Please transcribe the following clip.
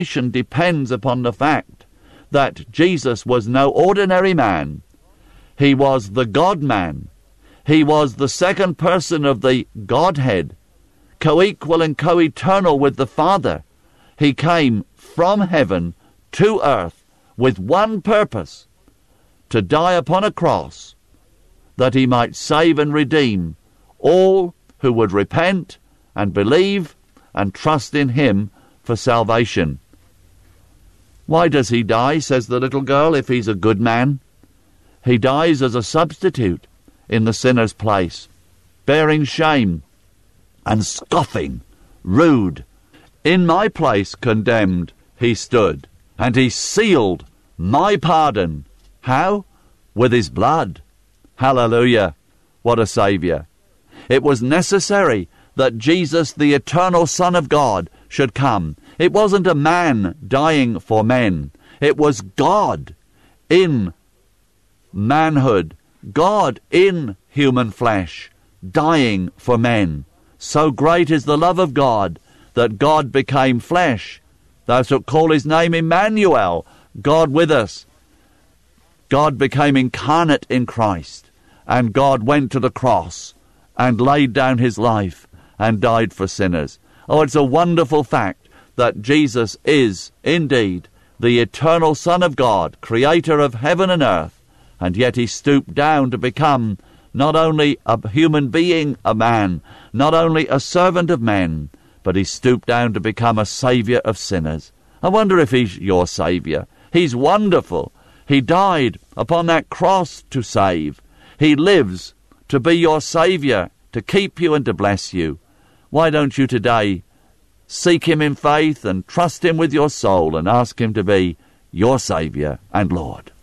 salvation depends upon the fact that Jesus was no ordinary man. He was the God-man. He was the second person of the Godhead, co-equal and co-eternal with the Father. He came from heaven to earth with one purpose, to die upon a cross, that he might save and redeem all who would repent and believe and trust in him for salvation. Why does he die, says the little girl, if he's a good man? He dies as a substitute in the sinner's place, bearing shame and scoffing, rude. In my place condemned he stood, and he sealed my pardon. How? With his blood. Hallelujah! What a Saviour! It was necessary that Jesus, the eternal Son of God, should come. It wasn't a man dying for men. It was God in manhood, God in human flesh, dying for men. So great is the love of God that God became flesh. Thou shalt call his name Emmanuel, God with us. God became incarnate in Christ, and God went to the cross and laid down his life and died for sinners. Oh, it's a wonderful fact that Jesus is indeed the eternal Son of God, creator of heaven and earth, and yet he stooped down to become not only a human being, a man, not only a servant of men, but he stooped down to become a Saviour of sinners. I wonder if he's your Saviour. He's wonderful. He died upon that cross to save. He lives to be your Saviour, to keep you and to bless you. Why don't you today seek him in faith and trust him with your soul and ask him to be your Saviour and Lord?